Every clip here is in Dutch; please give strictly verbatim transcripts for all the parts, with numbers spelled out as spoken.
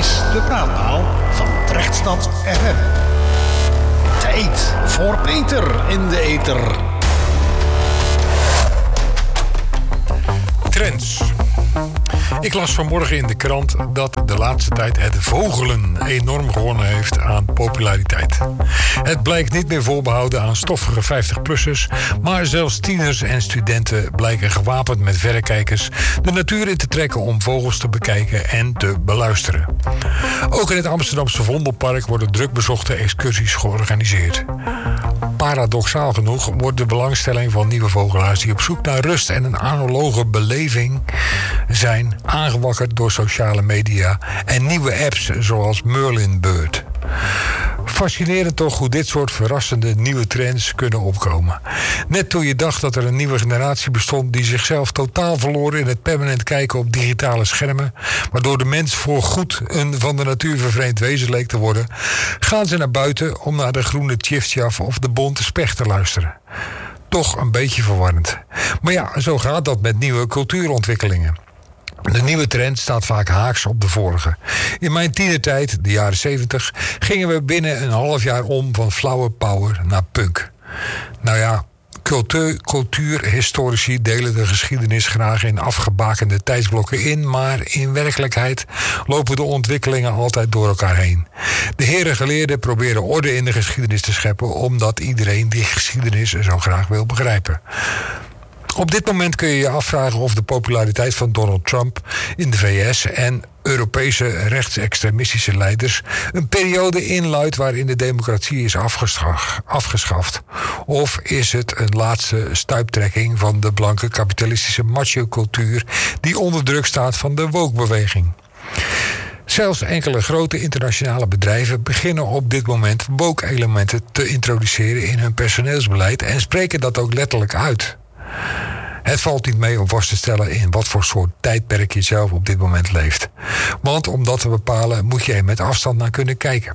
is de praatpaal van Drechtstad F M. Tijd voor Peter in de ether. Trends. Ik las vanmorgen in de krant dat de laatste tijd het vogelen enorm gewonnen heeft aan populariteit. Het blijkt niet meer voorbehouden aan stoffige vijftig-plussers, maar zelfs tieners en studenten blijken gewapend met verrekijkers de natuur in te trekken om vogels te bekijken en te beluisteren. Ook in het Amsterdamse Vondelpark worden druk bezochte excursies georganiseerd. Paradoxaal genoeg wordt de belangstelling van nieuwe vogelaars die op zoek naar rust en een analoge beleving zijn aangewakkerd door sociale media en nieuwe apps zoals Merlin Bird. Fascinerend toch hoe dit soort verrassende nieuwe trends kunnen opkomen. Net toen je dacht dat er een nieuwe generatie bestond die zichzelf totaal verloor in het permanent kijken op digitale schermen, waardoor de mens voorgoed een van de natuur vervreemd wezen leek te worden, gaan ze naar buiten om naar de groene tjiftjaf of de bonte specht te luisteren. Toch een beetje verwarrend. Maar ja, zo gaat dat met nieuwe cultuurontwikkelingen. De nieuwe trend staat vaak haaks op de vorige. In mijn tienertijd, de jaren zeventig, gingen we binnen een half jaar om van flower power naar punk. Nou ja, cultuur, cultuurhistorici delen de geschiedenis graag in afgebakende tijdsblokken in, maar in werkelijkheid lopen de ontwikkelingen altijd door elkaar heen. De heren geleerden proberen orde in de geschiedenis te scheppen, omdat iedereen die geschiedenis zo graag wil begrijpen. Op dit moment kun je je afvragen of de populariteit van Donald Trump in de V S en Europese rechtsextremistische leiders een periode inluidt waarin de democratie is afgeschaft. Of is het een laatste stuiptrekking van de blanke kapitalistische macho-cultuur die onder druk staat van de woke-beweging? Zelfs enkele grote internationale bedrijven beginnen op dit moment woke-elementen te introduceren in hun personeelsbeleid en spreken dat ook letterlijk uit. Het valt niet mee om vast te stellen in wat voor soort tijdperk je zelf op dit moment leeft. Want om dat te bepalen moet je er met afstand naar kunnen kijken.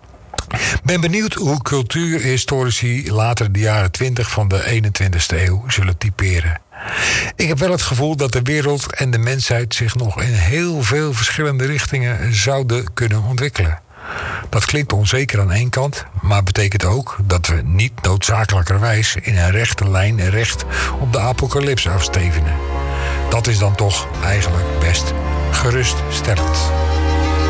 Ben benieuwd hoe cultuurhistorici later de jaren twintig van de eenentwintigste eeuw zullen typeren. Ik heb wel het gevoel dat de wereld en de mensheid zich nog in heel veel verschillende richtingen zouden kunnen ontwikkelen. Dat klinkt onzeker aan één kant, maar betekent ook dat we niet noodzakelijkerwijs in een rechte lijn recht op de apocalyps afstevenen. Dat is dan toch eigenlijk best geruststellend.